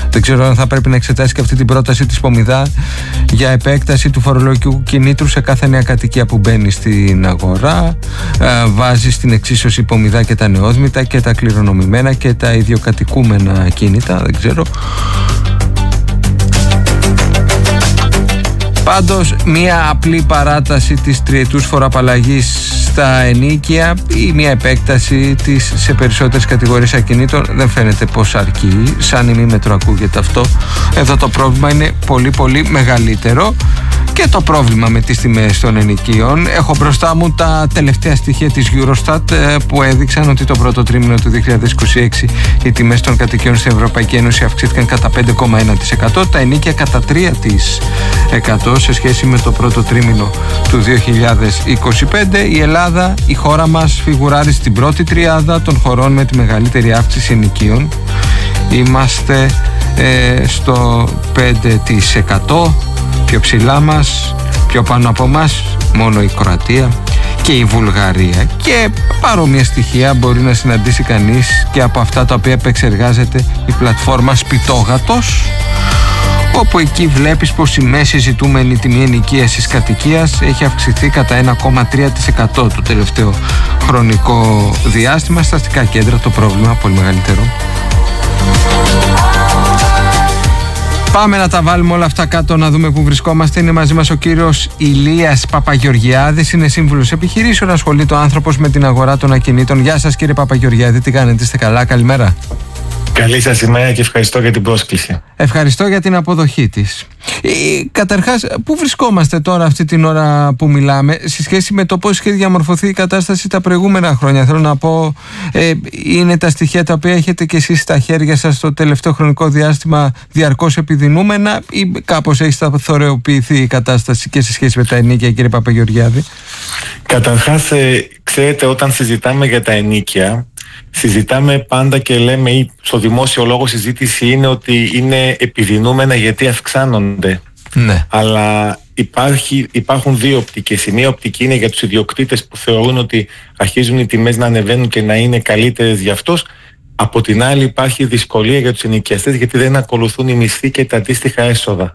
Δεν ξέρω αν θα πρέπει να εξετάσει και αυτή την πρόταση της Πομιδά για επέκταση του φορολογικού κινήτρου σε κάθε νέα κατοικία που μπαίνει στην αγορά. Βάζει στην εξίσωση Πομιδά και τα νεόδμητα και τα κληρονομημένα και τα ιδιοκατοικούμενα ακίνητα. Δεν ξέρω. Πάντως, μία απλή παράταση της τριετούς φοροαπαλλαγής στα ενίκια ή μία επέκταση της σε περισσότερες κατηγορίες ακινήτων δεν φαίνεται πως αρκεί. Σαν ημίμετρο ακούγεται αυτό. Εδώ το πρόβλημα είναι πολύ πολύ μεγαλύτερο. Και το πρόβλημα με τις τιμές των ενοικίων. Έχω μπροστά μου τα τελευταία στοιχεία της Eurostat που έδειξαν ότι το πρώτο τρίμηνο του 2026 οι τιμές των κατοικιών στην Ευρωπαϊκή Ένωση αυξήθηκαν κατά 5,1%, τα ενίκια κατά 3% σε σχέση με το πρώτο τρίμηνο του 2025. Η Ελλάδα, η χώρα μας, φιγουράρει στην πρώτη τριάδα των χωρών με τη μεγαλύτερη αύξηση ενοικίων. Είμαστε στο 5%. Πιο ψηλά μας, πιο πάνω από μας, μόνο η Κροατία και η Βουλγαρία. Και παρόμοια στοιχεία μπορεί να συναντήσει κανείς και από αυτά τα οποία επεξεργάζεται η πλατφόρμα Σπιτόγατος, όπου εκεί βλέπεις πως η μέση ζητούμενη τιμή ενοικίασης κατοικίας έχει αυξηθεί κατά 1,3% το τελευταίο χρονικό διάστημα. Στα αστικά κέντρα το πρόβλημα πολύ μεγαλύτερο. Πάμε να τα βάλουμε όλα αυτά κάτω, να δούμε πού βρισκόμαστε. Είναι μαζί μας ο κύριος Ηλίας Παπαγεωργιάδης, είναι σύμβουλος επιχειρήσεων, ασχολείται ο άνθρωπος με την αγορά των ακινήτων. Γεια σας κύριε Παπαγεωργιάδη, τι κάνετε, είστε καλά, καλημέρα. Καλή σας ημέρα και ευχαριστώ για την πρόσκληση. Ευχαριστώ για την αποδοχή της. Καταρχάς, πού βρισκόμαστε τώρα αυτή την ώρα που μιλάμε σε σχέση με το πώς έχει διαμορφωθεί η κατάσταση τα προηγούμενα χρόνια? Θέλω να πω, είναι τα στοιχεία τα οποία έχετε και εσείς στα χέρια σας το τελευταίο χρονικό διάστημα διαρκώς επιδεινούμενα ή κάπως έχει σταθεροποιηθεί η κατάσταση και σε σχέση με τα ενίκια, κύριε Παπαγεωργιάδη? Καταρχάς, ξέρετε, όταν συζητάμε για τα ενίκια, συζητάμε πάντα και λέμε, ή στο δημόσιο λόγο συζήτηση είναι ότι είναι επιδεινούμενα γιατί αυξάνονται. Ναι. Αλλά υπάρχουν δύο οπτικές. Η μία οπτική είναι για τους ιδιοκτήτες που θεωρούν ότι αρχίζουν οι τιμές να ανεβαίνουν και να είναι καλύτερες για αυτούς. Από την άλλη υπάρχει δυσκολία για τους ενοικιαστές γιατί δεν ακολουθούν οι μισθοί και τα αντίστοιχα έσοδα.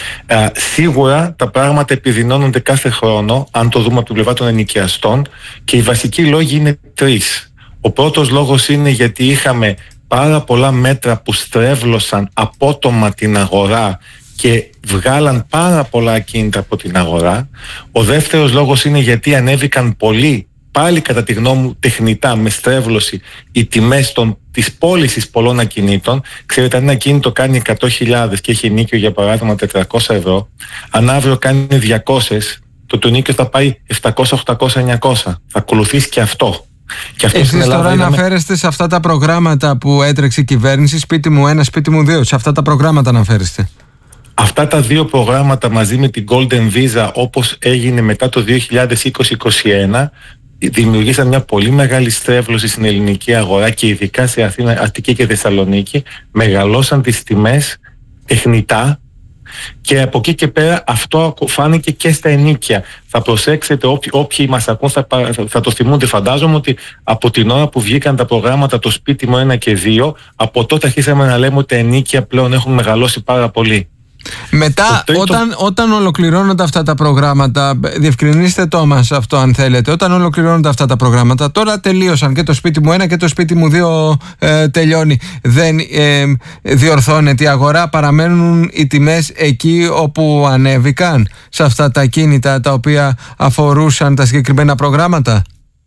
Σίγουρα τα πράγματα επιδεινώνονται κάθε χρόνο, αν το δούμε από την πλευρά των ενοικιαστών, και οι βασικοί λόγοι είναι τρεις. Ο πρώτος λόγος είναι γιατί είχαμε πάρα πολλά μέτρα που στρέβλωσαν απότομα την αγορά και βγάλαν πάρα πολλά ακίνητα από την αγορά. Ο δεύτερος λόγος είναι γιατί ανέβηκαν πολύ, πάλι κατά τη γνώμη μου τεχνητά, με στρέβλωση, οι τιμές της πώλησης πολλών ακινήτων. Ξέρετε, αν ένα ακίνητο κάνει 100.000 και έχει ενίκιο για παράδειγμα 400 ευρώ, αν αύριο κάνει 200, το ενίκιο θα πάει 700, 800, 900. Θα ακολουθήσει και αυτό. Εσείς τώρα αναφέρεστε σε αυτά τα προγράμματα που έτρεξε η κυβέρνηση, σπίτι μου 1, σπίτι μου 2, σε αυτά τα προγράμματα αναφέρεστε? Αυτά τα δύο προγράμματα μαζί με την Golden Visa, όπως έγινε μετά το 2020-2021, δημιουργήσαν μια πολύ μεγάλη στρέβλωση στην ελληνική αγορά και ειδικά σε Αθήνα, Αττική και Θεσσαλονίκη. Μεγαλώσαν τις τιμές τεχνητά και από εκεί και πέρα αυτό φάνηκε και στα ενίκια. Θα προσέξετε, όποιοι μας ακούν θα το θυμούνται, φαντάζομαι, ότι από την ώρα που βγήκαν τα προγράμματα το σπίτι μου 1 και 2, από τότε αρχίσαμε να λέμε ότι τα ενίκια πλέον έχουν μεγαλώσει πάρα πολύ. Μετά, όταν ολοκληρώνονται αυτά τα προγράμματα, διευκρινίστε το μας αυτό αν θέλετε, όταν ολοκληρώνονται αυτά τα προγράμματα, τώρα τελείωσαν και το σπίτι μου 1 και το σπίτι μου 2 τελειώνει, δεν διορθώνεται η αγορά, παραμένουν οι τιμές εκεί όπου ανέβηκαν σε αυτά τα ακίνητα τα οποία αφορούσαν τα συγκεκριμένα προγράμματα?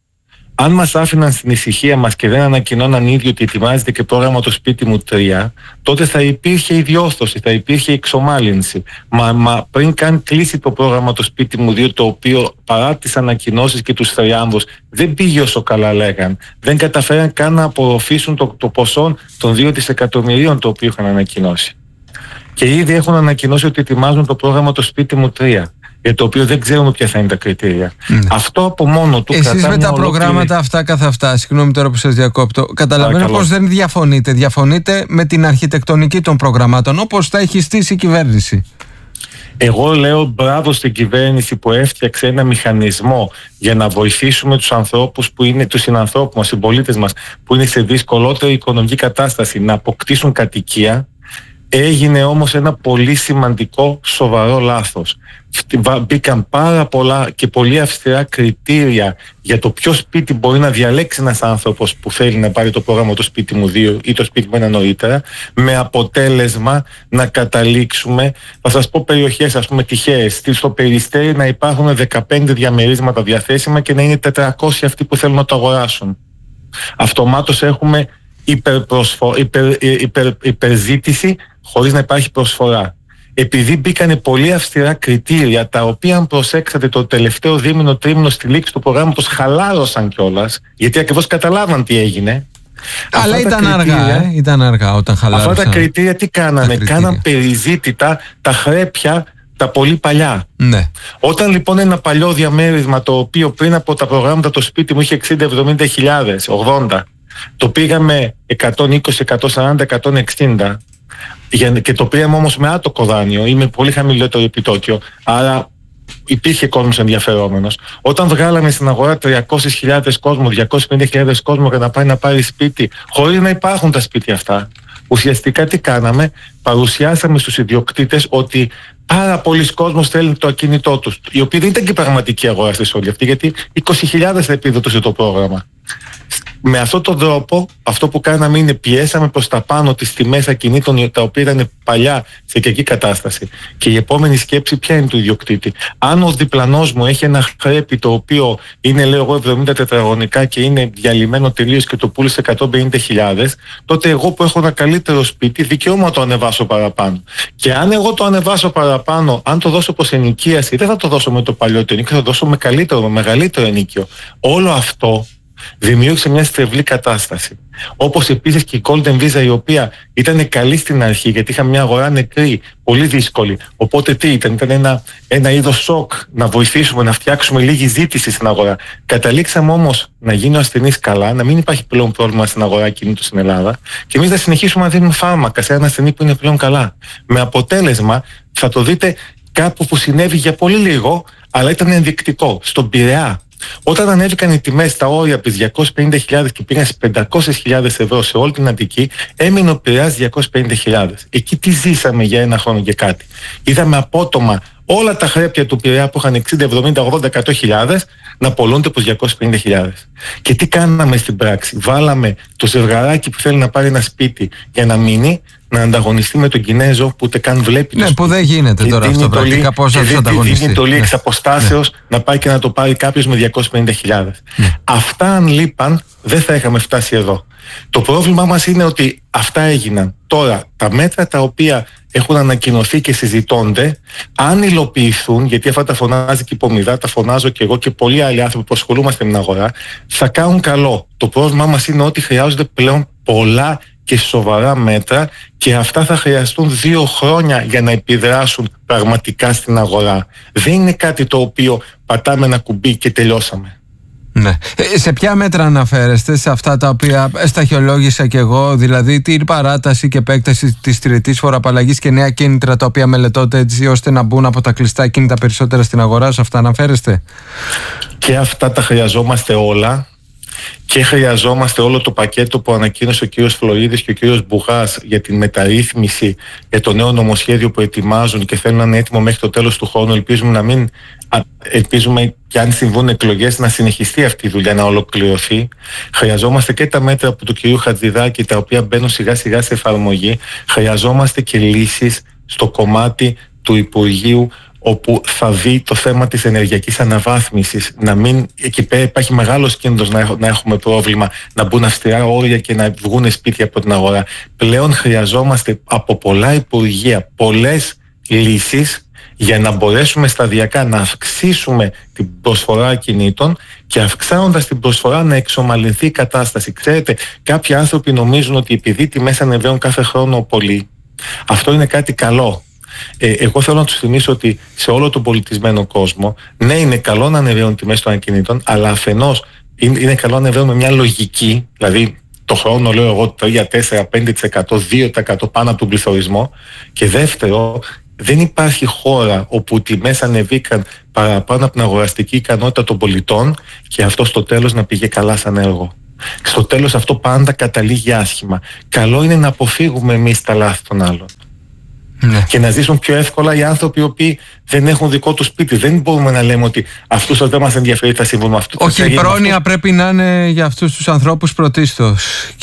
Αν μας άφηναν στην ησυχία μας και δεν ανακοινώναν ίδιο ότι ετοιμάζεται και πρόγραμμα το σπίτι μου 3, τότε θα υπήρχε η διόρθωση, θα υπήρχε η εξομάλυνση. Μα πριν καν κλείσει το πρόγραμμα το σπίτι μου 2, το οποίο παρά τις ανακοινώσεις και τους θριάμβους δεν πήγε όσο καλά λέγαν, δεν καταφέραν καν να απορροφήσουν το ποσό των 2 δισεκατομμυρίων το οποίο είχαν ανακοινώσει. Και ήδη έχουν ανακοινώσει ότι ετοιμάζουν το πρόγραμμα το σπίτι μου 3. Για το οποίο δεν ξέρουμε ποια θα είναι τα κριτήρια. Αυτό από μόνο του κρατάει. Εσείς με τα προγράμματα αυτά καθ' αυτά, συγγνώμη τώρα που σας διακόπτω, καταλαβαίνω πως δεν διαφωνείτε. Διαφωνείτε με την αρχιτεκτονική των προγραμμάτων, όπως τα έχει στήσει η κυβέρνηση. Εγώ λέω μπράβο στην κυβέρνηση που έφτιαξε ένα μηχανισμό για να βοηθήσουμε τους ανθρώπους που είναι, τους συνανθρώπους μας, συμπολίτες μας, που είναι σε δυσκολότερη οικονομική κατάσταση, να αποκτήσουν κατοικία. Έγινε όμως ένα πολύ σημαντικό σοβαρό λάθος. Μπήκαν πάρα πολλά και πολύ αυστηρά κριτήρια για το ποιο σπίτι μπορεί να διαλέξει ένας άνθρωπος που θέλει να πάρει το πρόγραμμα το σπίτι μου 2 ή το σπίτι μου 1 νωρίτερα, με αποτέλεσμα να καταλήξουμε, θα σας πω περιοχές ας πούμε τυχαίες, στο Περιστέρι να υπάρχουν 15 διαμερίσματα διαθέσιμα και να είναι 400 αυτοί που θέλουν να το αγοράσουν. Αυτομάτως έχουμε υπερζήτηση χωρίς να υπάρχει προσφορά. Επειδή μπήκανε πολύ αυστηρά κριτήρια, τα οποία αν προσέξατε το τελευταίο δίμηνο τρίμηνο στη λήξη του προγράμματος χαλάρωσαν κιόλας, γιατί ακριβώς καταλάβαν τι έγινε. Αλλά ήταν αργά όταν χαλάρωσαν. Αυτά τα κριτήρια τι κάνανε? Κάναν περιζήτητα τα χρέπια τα πολύ παλιά. Ναι. Όταν λοιπόν ένα παλιό διαμέρισμα, το οποίο πριν από τα προγράμματα το σπίτι μου είχε 60-70 χιλιάδες, 80, το πήγαμε 120, 140, 160 και το πήραμε όμως με άτοκο δάνειο ή με πολύ χαμηλότερο επιτόκιο, άρα υπήρχε κόσμος ενδιαφερόμενος. Όταν βγάλαμε στην αγορά 300.000 κόσμο, 250.000 κόσμο για να πάει να πάρει σπίτι, χωρίς να υπάρχουν τα σπίτια αυτά, ουσιαστικά τι κάναμε? Παρουσιάσαμε στους ιδιοκτήτες ότι πάρα πολλοί κόσμος θέλει το ακίνητό τους, οι οποίοι δεν ήταν και πραγματικοί αγοραστές όλοι αυτοί, γιατί 20.000 θα επιδοτούσε το πρόγραμμα. Με αυτόν τον τρόπο, αυτό που κάναμε είναι πιέσαμε προς τα πάνω τις τιμές ακινήτων τα οποία ήταν παλιά σε κακή κατάσταση. Και η επόμενη σκέψη ποια είναι του ιδιοκτήτη? Αν ο διπλανός μου έχει ένα χρέπι το οποίο είναι, λέω εγώ, 70 τετραγωνικά και είναι διαλυμένο τελείως και το πούλησε 150.000, τότε εγώ που έχω ένα καλύτερο σπίτι δικαιούμαι να το ανεβάσω παραπάνω. Και αν εγώ το ανεβάσω παραπάνω, αν το δώσω προς ενοικίαση, δεν θα το δώσω με το παλιό το ενοίκιο, θα το δώσω με καλύτερο, με μεγαλύτερο ενοίκιο. Όλο αυτό δημιούργησε μια στρεβλή κατάσταση. Όπως επίσης και η Golden Visa, η οποία ήταν καλή στην αρχή, γιατί είχαμε μια αγορά νεκρή, πολύ δύσκολη. Οπότε τι ήταν? Ήταν ένα είδος σοκ να βοηθήσουμε, να φτιάξουμε λίγη ζήτηση στην αγορά. Καταλήξαμε όμως να γίνει ο ασθενής καλά, να μην υπάρχει πλέον πρόβλημα στην αγορά κινήτων στην Ελλάδα και εμείς να συνεχίσουμε να δίνουμε φάρμακα σε έναν ασθενή που είναι πλέον καλά. Με αποτέλεσμα, θα το δείτε κάπου που συνέβη για πολύ λίγο, αλλά ήταν ενδεικτικό. Στον Πειραιά, όταν ανέβηκαν οι τιμές στα όρια από τις 250.000 και πήγαν στις 500.000 ευρώ σε όλη την Αττική, έμεινε ο Πειραιάς 250.000. Εκεί τι ζήσαμε για ένα χρόνο και κάτι? Είδαμε απότομα όλα τα χρέπια του Πειραιά που είχαν 60, 70, 80, 100.000 να πολλούνται προς 250.000. Και τι κάναμε στην πράξη? Βάλαμε το ζευγαράκι που θέλει να πάρει ένα σπίτι για να μείνει, να ανταγωνιστεί με τον Κινέζο που ούτε καν βλέπει. Ναι, που δεν γίνεται τώρα αυτό πρακτικά. Πώς θα τους ανταγωνιστεί? Είναι το λί εξ αποστάσεως να πάει και να το πάρει κάποιος με 250.000. Αυτά αν λείπαν δεν θα είχαμε φτάσει εδώ. Το πρόβλημά μας είναι ότι αυτά έγιναν. Τώρα τα μέτρα τα οποία έχουν ανακοινωθεί και συζητώνται, αν υλοποιηθούν, γιατί αυτά τα φωνάζει και η Πομιδά, τα φωνάζω και εγώ και πολλοί άλλοι άνθρωποι που ασχολούμαστε με την αγορά, θα κάνουν καλό. Το πρόβλημά μας είναι ότι χρειάζονται πλέον πολλά και σοβαρά μέτρα και αυτά θα χρειαστούν 2 χρόνια για να επιδράσουν πραγματικά στην αγορά. Δεν είναι κάτι το οποίο πατάμε ένα κουμπί και τελειώσαμε. Ναι. Σε ποια μέτρα αναφέρεστε? Σε αυτά τα οποία σταχυολόγησα και εγώ, δηλαδή την παράταση και επέκταση της τριετής φοροαπαλλαγής και νέα κίνητρα τα οποία μελετώνται έτσι ώστε να μπουν από τα κλειστά κίνητα περισσότερα στην αγορά? Σε αυτά αναφέρεστε? Και αυτά τα χρειαζόμαστε όλα. Και χρειαζόμαστε όλο το πακέτο που ανακοίνωσε ο κύριος Φλωρίδης και ο κύριος Μπουγάς για την μεταρρύθμιση, για το νέο νομοσχέδιο που ετοιμάζουν και θέλουν να είναι έτοιμο μέχρι το τέλος του χρόνου. Ελπίζουμε και αν συμβούν εκλογές να συνεχιστεί αυτή η δουλειά, να ολοκληρωθεί. Χρειαζόμαστε και τα μέτρα από του κυρίου Χατζηδάκη, τα οποία μπαίνουν σιγά σιγά σε εφαρμογή. Χρειαζόμαστε και λύσεις στο κομμάτι του Υπουργείου, όπου θα δει το θέμα της ενεργειακής αναβάθμισης, να μην, εκεί πέρα υπάρχει μεγάλος κίνδυνος να έχουμε πρόβλημα, να μπουν αυστηρά όρια και να βγουν σπίτια από την αγορά. Πλέον χρειαζόμαστε από πολλά υπουργεία πολλές λύσεις για να μπορέσουμε σταδιακά να αυξήσουμε την προσφορά ακινήτων και αυξάνοντας την προσφορά να εξομαλυνθεί η κατάσταση. Ξέρετε, κάποιοι άνθρωποι νομίζουν ότι επειδή οι τιμές ανεβαίνουν κάθε χρόνο πολύ, αυτό είναι κάτι καλό. Εγώ θέλω να τους θυμίσω ότι σε όλο τον πολιτισμένο κόσμο, ναι, είναι καλό να ανεβαίνουν τιμές των ακινήτων, αλλά αφενός είναι καλό να ανεβαίνουν με μια λογική, δηλαδή το χρόνο λέω εγώ 3, 4, 5%, 2% πάνω από τον πληθωρισμό, και δεύτερο, δεν υπάρχει χώρα όπου οι τιμές ανεβήκαν παραπάνω από την αγοραστική ικανότητα των πολιτών και αυτό στο τέλος να πήγε καλά σαν έργο. Στο τέλος αυτό πάντα καταλήγει άσχημα. Καλό είναι να αποφύγουμε εμείς τα λάθη των άλλων. Και να ζήσουν πιο εύκολα οι άνθρωποι οι οποίοι δεν έχουν δικό τους σπίτι. Δεν μπορούμε να λέμε ότι αυτούς δεν μας ενδιαφέρει, θα συμβούν με αυτό. Όχι, η πρόνοια πρέπει να είναι για αυτούς τους ανθρώπους πρωτίστως,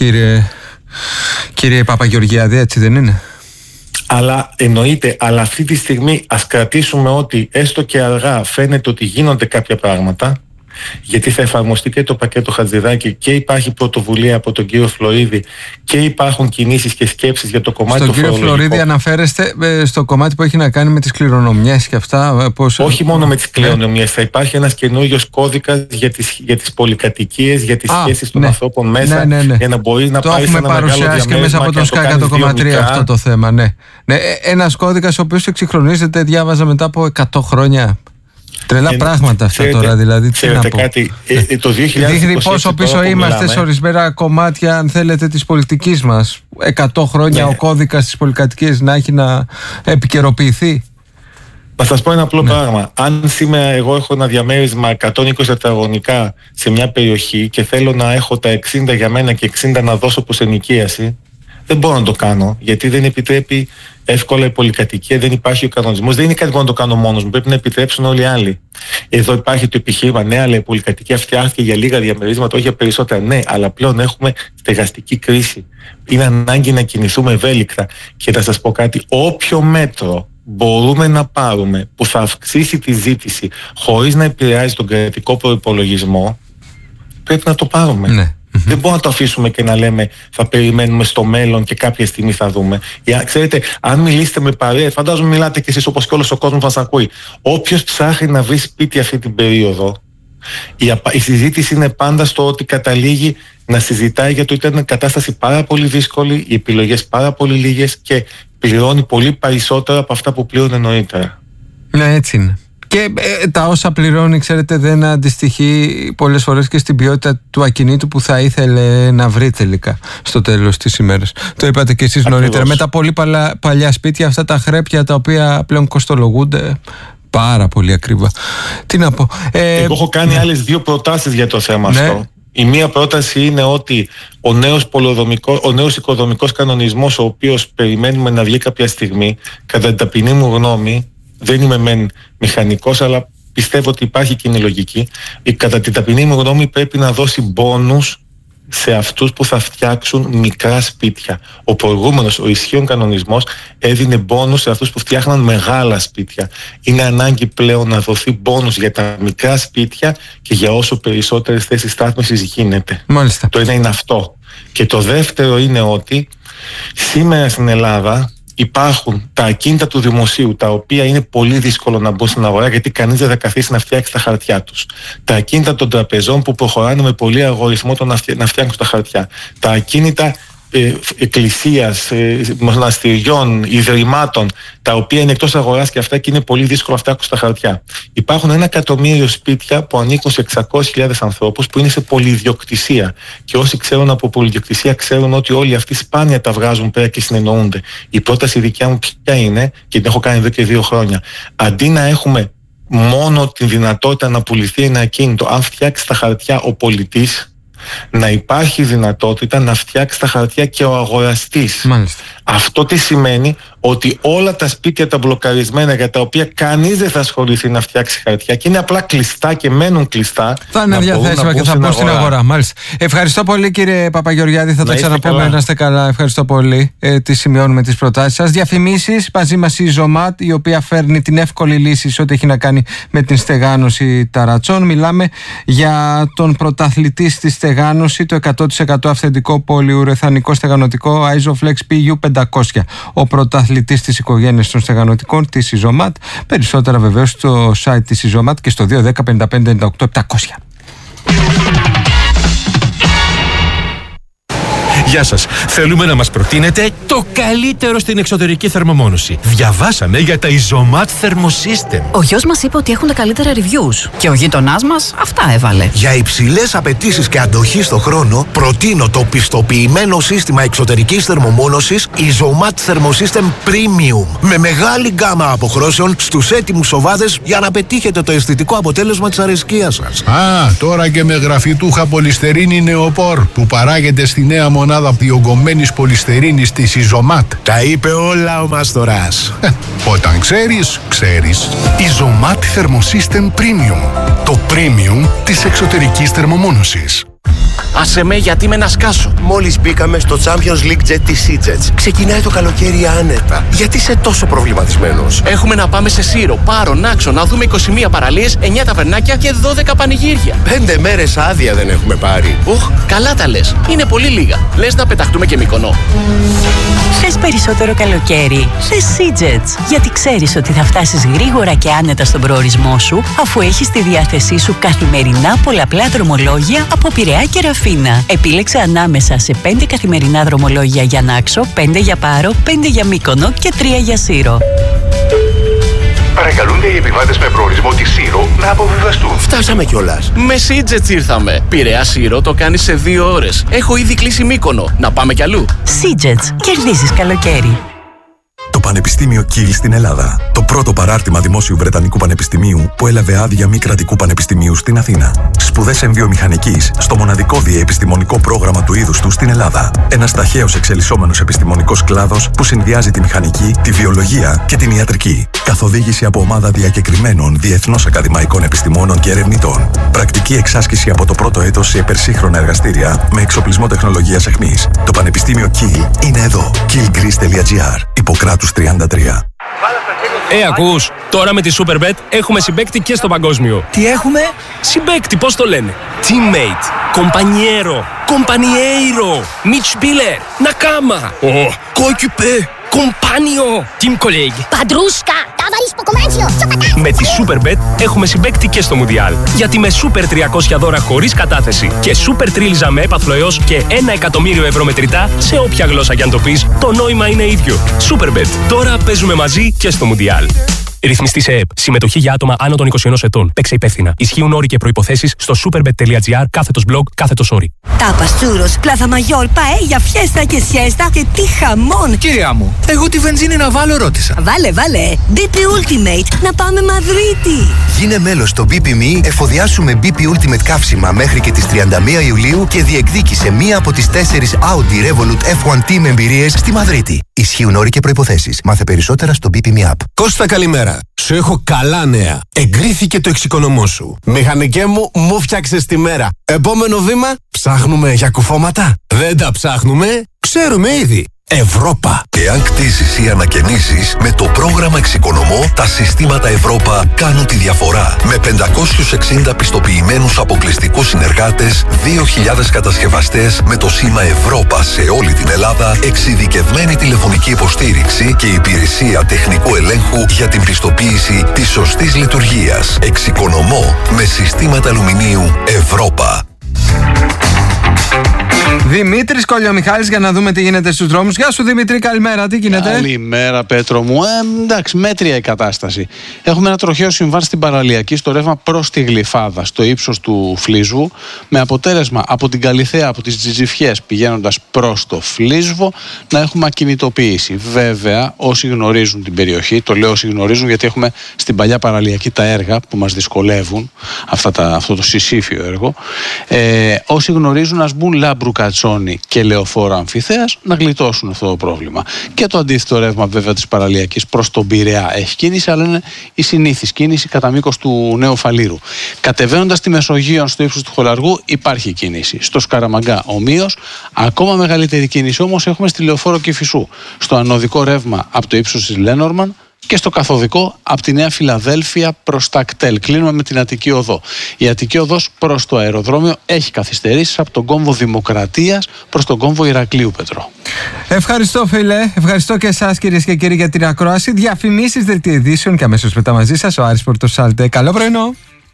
κύριε Παπαγεωργιάδη, έτσι δεν είναι? Αλλά εννοείται, αλλά αυτή τη στιγμή ας κρατήσουμε ότι έστω και αργά φαίνεται ότι γίνονται κάποια πράγματα, γιατί θα εφαρμοστεί και το πακέτο Χατζηδάκη και υπάρχει πρωτοβουλία από τον κύριο Φλωρίδη και υπάρχουν κινήσεις και σκέψεις για το κομμάτι του φορολογικού. Στον κύριο Φλωρίδη αναφέρεστε στο κομμάτι που έχει να κάνει με τις κληρονομιές και αυτά? Όχι μόνο με τις κληρονομιές, θα υπάρχει ένας καινούριος κώδικας για τις πολυκατοικίες, για τις σχέσεις των ανθρώπων μέσα, για να μπορεί να πάει σε ένα μεγάλο διαμέρισμα. Το έχουμε παρουσιάσει και μέσα από τον Sky 100,3 αυτό το θέμα, ένας κώδικας ο οποίος εξυγχρονίζεται, διάβαζα, μετά από 100 χρόνια. Τρελά πράγματα αυτά τώρα, δηλαδή. Τι να πω. Κάτι, το 2020 δείχνει πόσο πίσω είμαστε σε ορισμένα κομμάτια, αν θέλετε, της πολιτικής μας. 100 χρόνια ο κώδικας της πολυκατοικίας να έχει να επικαιροποιηθεί. Θα σας πω ένα απλό πράγμα. Αν σήμερα εγώ έχω ένα διαμέρισμα 120 τετραγωνικά σε μια περιοχή και θέλω να έχω τα 60 για μένα και 60 να δώσω προς ενοικίαση, δεν μπορώ να το κάνω, γιατί δεν επιτρέπει εύκολα η πολυκατοικία, δεν υπάρχει ο κανονισμός, δεν είναι κάτι που να το κάνω μόνος μου, πρέπει να επιτρέψουν όλοι οι άλλοι. Εδώ υπάρχει το επιχείρημα, ναι, αλλά η πολυκατοικία φτιάχτηκε για λίγα διαμερίσματα, όχι για περισσότερα. Ναι, αλλά πλέον έχουμε στεγαστική κρίση. Είναι ανάγκη να κινηθούμε ευέλικτα. Και θα σας πω κάτι, όποιο μέτρο μπορούμε να πάρουμε που θα αυξήσει τη ζήτηση χωρίς να επηρεάζει τον κρατικό προϋπολογισμό, πρέπει να το πάρουμε. Ναι. Δεν μπορούμε να το αφήσουμε και να λέμε θα περιμένουμε στο μέλλον και κάποια στιγμή θα δούμε. Ξέρετε, αν μιλήσετε με παρέες, φαντάζομαι μιλάτε κι εσείς όπως και όλος ο κόσμος μας ακούει. Όποιος ψάχνει να βρει σπίτι αυτή την περίοδο, η συζήτηση είναι πάντα στο ότι καταλήγει να συζητάει για το ότι ήταν κατάσταση πάρα πολύ δύσκολη, οι επιλογές πάρα πολύ λίγες και πληρώνει πολύ περισσότερα από αυτά που πλήρωνε νωρίτερα. Ναι, έτσι είναι. Και τα όσα πληρώνει, ξέρετε, δεν αντιστοιχεί πολλές φορές και στην ποιότητα του ακινήτου που θα ήθελε να βρει τελικά στο τέλος της ημέρας. Το είπατε και εσείς νωρίτερα. Με τα πολύ παλιά σπίτια, αυτά τα χρέπια τα οποία πλέον κοστολογούνται πάρα πολύ ακριβά. Τι να πω. Εγώ έχω κάνει άλλες δύο προτάσεις για το θέμα αυτό. Η μία πρόταση είναι ότι ο νέος οικοδομικός κανονισμός, ο οποίος περιμένουμε να βγει κάποια στιγμή, κατά την ταπεινή μου γνώμη, δεν είμαι μεν μηχανικός, αλλά πιστεύω ότι υπάρχει κοινή λογική. Κατά την ταπεινή μου γνώμη πρέπει να δώσει μπόνους σε αυτούς που θα φτιάξουν μικρά σπίτια. Ο προηγούμενος, ο ισχύων κανονισμός, έδινε μπόνους σε αυτούς που φτιάχναν μεγάλα σπίτια. Είναι ανάγκη πλέον να δοθεί μπόνους για τα μικρά σπίτια και για όσο περισσότερες θέσεις στάθμισης γίνεται. Μάλιστα. Το ένα είναι αυτό. Και το δεύτερο είναι ότι σήμερα στην Ελλάδα υπάρχουν τα ακίνητα του δημοσίου, τα οποία είναι πολύ δύσκολο να μπουν στην αγορά, γιατί κανείς δεν θα καθίσει να φτιάξει τα χαρτιά τους. Τα ακίνητα των τραπεζών που προχωράνε με πολύ αργό ρυθμό να φτιάξουν τα χαρτιά. Τα ακίνητα εκκλησίας, μοναστηριών, ιδρυμάτων, τα οποία είναι εκτός αγοράς και αυτά και είναι πολύ δύσκολο να φτιάξουν τα χαρτιά. Υπάρχουν 1 εκατομμύριο σπίτια που ανήκουν σε 600.000 ανθρώπους που είναι σε πολυιδιοκτησία. Και όσοι ξέρουν από πολυιδιοκτησία ξέρουν ότι όλοι αυτοί σπάνια τα βγάζουν πέρα και συνεννοούνται. Η πρόταση δικιά μου ποια είναι, και την έχω κάνει εδώ και 2 χρόνια. Αντί να έχουμε μόνο τη δυνατότητα να πουληθεί ένα ακίνητο, αν φτιάξει τα χαρτιά ο πολιτής, να υπάρχει δυνατότητα να φτιάξει τα χαρτιά και ο αγοραστής. Μάλιστα. Αυτό τι σημαίνει? Ότι όλα τα σπίτια τα μπλοκαρισμένα, για τα οποία κανείς δεν θα ασχοληθεί να φτιάξει χαρτιά και είναι απλά κλειστά και μένουν κλειστά, θα είναι διαθέσιμα και θα μπουν στην αγορά. Μάλιστα. Ευχαριστώ πολύ, κύριε Παπαγεωργιάδη. Θα τα ξαναπούμε. Να είστε καλά. Ευχαριστώ πολύ. Τις σημειώνουμε τις προτάσεις σας. Διαφημίσεις. Μαζί μας η Ζωμάτ, η οποία φέρνει την εύκολη λύση σε ό,τι έχει να κάνει με την στεγάνωση ταρατσών. Μιλάμε για τον πρωταθλητή στη στεγάνωση, το 100% αυθεντικό πολυουρεθανικό στεγανοτικό Isoflex PU500. Ο πρωταθλητής της οικογένειας των στεγανοτικών της Ιζωμάτ. Περισσότερα βεβαίως στο site της Ιζωμάτ και στο 210 55 98 700. Γεια σας. Θέλουμε να μας προτείνετε το καλύτερο στην εξωτερική θερμομόνωση. Διαβάσαμε για τα Isomat Thermosystem. Ο γιος μας είπε ότι έχουν τα καλύτερα reviews και ο γείτονάς μας αυτά έβαλε. Για υψηλές απαιτήσεις και αντοχή στο χρόνο, προτείνω το πιστοποιημένο σύστημα εξωτερικής θερμομόνωσης Isomat Thermosystem Premium. Με μεγάλη γκάμα αποχρώσεων στους έτοιμους σοβάδες για να πετύχετε το αισθητικό αποτέλεσμα της αρεσκίας σας. Τώρα και με γραφιτούχα πολυστερίνη νεοπόρ που παράγεται στη νέα μονάδα μονάδα διογκωμένης πολυστερίνης της Ιζωμάτ. Τα είπε όλα ο Μαστοράς. Όταν ξέρεις, ξέρεις. Ιζωμάτ Thermosystem Premium. Το premium της εξωτερικής θερμομόνωσης. Άσε με, γιατί με να σκάσω. Μόλις μπήκαμε στο Champions League Jet της Seajets. Ξεκινάει το καλοκαίρι άνετα. Γιατί είσαι τόσο προβληματισμένος? Έχουμε να πάμε σε Σύρο, Πάρο, Νάξο, να δούμε 21 παραλίες, 9 ταβερνάκια και 12 πανηγύρια. 5 μέρες άδεια δεν έχουμε πάρει. Οχ, καλά τα λες. Είναι πολύ λίγα. Λες να πεταχτούμε και Μύκονο. Θες περισσότερο καλοκαίρι? Θες Seajets. Γιατί ξέρεις ότι θα φτάσεις γρήγορα και άνετα στον προορισμό σου, αφού έχεις στη διάθεσή σου καθημερινά πολλαπλά δρομολόγια από Πειραιά και Ραφίνα. Επίλεξε ανάμεσα σε 5 καθημερινά δρομολόγια για Νάξο, 5 για Πάρο, 5 για Μύκονο και 3 για Σύρο. Παρακαλούνται οι επιβάτες με προορισμό τη Σύρο να αποβιβαστούν. Φτάσαμε κιόλας. Με Seajets ήρθαμε. Πειραιά Σύρο το κάνεις σε 2 ώρες. Έχω ήδη κλείσει Μύκονο. Να πάμε κι αλλού. Seajets. Κερδίζεις καλοκαίρι. Το Πανεπιστήμιο Kiel στην Ελλάδα. Το πρώτο παράρτημα δημόσιου Βρετανικού Πανεπιστημίου που έλαβε άδεια μη κρατικού πανεπιστημίου στην Αθήνα. Σπουδές εμβιομηχανικής στο μοναδικό διεπιστημονικό πρόγραμμα του είδους του στην Ελλάδα. Ένας ταχαίως εξελισσόμενος επιστημονικός κλάδος που συνδυάζει τη μηχανική, τη βιολογία και την ιατρική. Καθοδήγηση από ομάδα διακεκριμένων διεθνώς ακαδημαϊκών επιστημόνων και ερευνητών. Πρακτική εξάσκηση από το πρώτο έτος σε υπερσύγχρονα εργαστήρια με εξοπλισμό τεχνολογίας αιχμής. Το Πανεπιστήμιο Kiel είναι εδώ. kielgreece.gr. Ιπποκράτους 33. Ακούς, τώρα με τη Superbet έχουμε συμπαίκτη και στο παγκόσμιο. Τι έχουμε? Συμπαίκτη, πώς το λένε? Teammate, compañero, compañeiro, Mitspieler, Nakama, coéquipier, compagno, team colleague. Παντρούσκα, ταβαρίσκο κομμάτσιο, με τη Superbet έχουμε συμπαίκτη και στο Μουντιάλ. Γιατί με Super 300 δώρα χωρίς κατάθεση και Super Τρίλιζα με έπαθλο έως και 1 εκατομμύριο ευρώ μετρητά σε όποια γλώσσα κι αν το πεις, το νόημα είναι ίδιο. Superbet. Τώρα παίζουμε μαζί και στο Μουντιάλ. Ρυθμιστή σε ΕΠ. Συμμετοχή για άτομα άνω των 21 ετών. Παίξε υπεύθυνα. Ισχύουν όροι και προϋποθέσεις στο superbet.gr/blog/sorry. Τάπας, τσούρος, πλάθα μαγιόρ, παέλια, φιέστα και σιέστα και τι χαμόν! Κυρία μου, εγώ τη βενζίνη να βάλω ρώτησα. Βάλε. BP Ultimate, να πάμε Μαδρίτη. Γίνε μέλος στο BP.me, εφοδιάσουμε BP Ultimate καύσιμα μέχρι και τις 31 Ιουλίου και διεκδίκησε μία από τις 4 Audi Revolut F1 Team εμπειρίες στη Μαδρίτη. Ισχύουν όροι και προϋποθέσεις. Μάθε περισσότερα στο BP.me app. Κώστα, καλημέρα. Σου έχω καλά νέα. Εγκρίθηκε το εξοικονομώ σου. Μηχανικέ μου φτιάξες τη μέρα. Επόμενο βήμα, ψάχνουμε για κουφώματα. Δεν τα ψάχνουμε, ξέρουμε ήδη. Ευρώπα. Εάν κτίσεις ή ανακαινήσεις, με το πρόγραμμα Εξοικονομώ, τα συστήματα Ευρώπα κάνουν τη διαφορά. Με 560 πιστοποιημένους αποκλειστικούς συνεργάτες, 2.000 κατασκευαστές με το σήμα Ευρώπα σε όλη την Ελλάδα, εξειδικευμένη τηλεφωνική υποστήριξη και υπηρεσία τεχνικού ελέγχου για την πιστοποίηση της σωστής λειτουργίας. Εξοικονομώ με συστήματα αλουμινίου Ευρώπα. Δημήτρης Κολιομιχάλης, για να δούμε τι γίνεται στους δρόμους. Γεια σου Δημήτρη, καλημέρα, τι γίνεται? Καλημέρα Πέτρο μου. Εντάξει, μέτρια η κατάσταση. Έχουμε ένα τροχαίο συμβάν στην παραλιακή στο ρεύμα προς τη Γλυφάδα, στο ύψος του Φλίσβου, με αποτέλεσμα από την Καλιθέα, από τις Τζιτζιφιές πηγαίνοντας προς το Φλίσβο, να έχουμε ακινητοποίηση. Βέβαια, όσοι γνωρίζουν την περιοχή, το λέω όσοι γνωρίζουν γιατί έχουμε στην παλιά παραλιακή τα έργα που μας δυσκολεύουν, αυτό το συσήφιο έργο. Όσοι γνωρίζουν, ας μπουν Λάμπρου Κατσόνη και Λεωφόρο Αμφιθέας να γλιτώσουν αυτό το πρόβλημα. Και το αντίθετο ρεύμα βέβαια της παραλιακής προς τον Πειραιά έχει κίνηση, αλλά είναι η συνήθις κίνηση κατά μήκος του Νέου Φαλήρου. Κατεβαίνοντας τη Μεσογείο στο ύψος του Χολαργού υπάρχει κίνηση. Στο Σκαραμαγκά ομοίως, ακόμα μεγαλύτερη κίνηση όμως έχουμε στη Λεωφόρο Κηφισού. Στο ανωδικό ρεύμα από το ύψος της Λένορμαν και στο καθοδικό από τη Νέα Φιλαδέλφια προς τα κτέλ. Κλείνουμε με την Αττική Οδό. Η Αττική Οδός προς το αεροδρόμιο έχει καθυστερήσεις από τον κόμβο Δημοκρατίας προς τον κόμβο Ηρακλείου, Πετρό. Ευχαριστώ φίλε, ευχαριστώ και εσάς κυρίες και κύριοι για την ακρόαση. Διαφημίσεις, δελτία ειδήσεων και αμέσως μετά μαζί σας ο Άρης Πορτοσάλτε. Καλό πρωινό.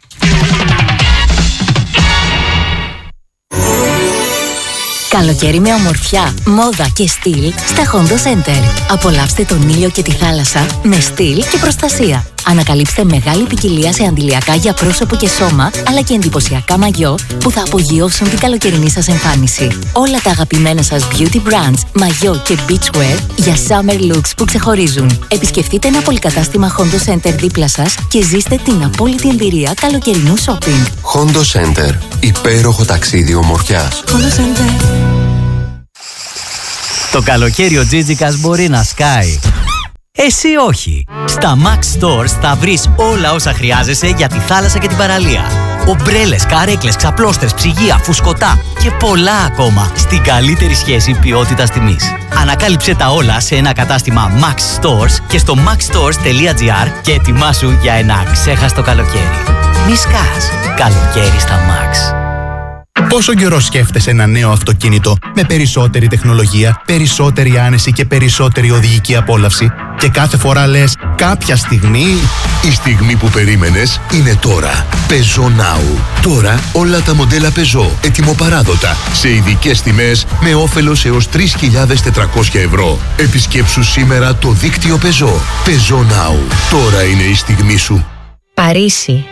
Καλοκαίρι με ομορφιά, μόδα και στυλ στα Hondo Center. Απολαύστε τον ήλιο και τη θάλασσα με στυλ και προστασία. Ανακαλύψτε μεγάλη ποικιλία σε αντιλιακά για πρόσωπο και σώμα, αλλά και εντυπωσιακά μαγιό που θα απογειώσουν την καλοκαιρινή σας εμφάνιση. Όλα τα αγαπημένα σας beauty brands, μαγιό και beachwear για summer looks που ξεχωρίζουν. Επισκεφτείτε ένα πολυκατάστημα Hondo Center δίπλα σας και ζήστε την απόλυτη εμπειρία καλοκαιρινού shopping. Hondo Center. Υπέροχο ταξίδι ομορφιάς. Hondo Center. Το καλοκαίρι ο Τζίτζικας μπορεί να σκάει. Εσύ όχι. Στα Max Stores θα βρεις όλα όσα χρειάζεσαι για τη θάλασσα και την παραλία. Ομπρέλες, καρέκλες, ξαπλώστρες, ψυγεία, φουσκωτά και πολλά ακόμα στην καλύτερη σχέση ποιότητας-τιμής. Ανακάλυψε τα όλα σε ένα κατάστημα Max Stores και στο maxstores.gr και ετοιμάσου για ένα ξέχαστο καλοκαίρι. Μη σκάς. Καλοκαίρι στα Max. Πόσο καιρό σκέφτεσαι ένα νέο αυτοκίνητο με περισσότερη τεχνολογία, περισσότερη άνεση και περισσότερη οδηγική απόλαυση και κάθε φορά λες κάποια στιγμή... Η στιγμή που περίμενες είναι τώρα. Peugeot Now. Τώρα όλα τα μοντέλα Peugeot ετοιμοπαράδοτα σε ειδικές τιμές με όφελος έως 3.400 ευρώ. Επισκέψου σήμερα το δίκτυο Peugeot. Peugeot Now. Τώρα είναι η στιγμή σου. Παρίσι,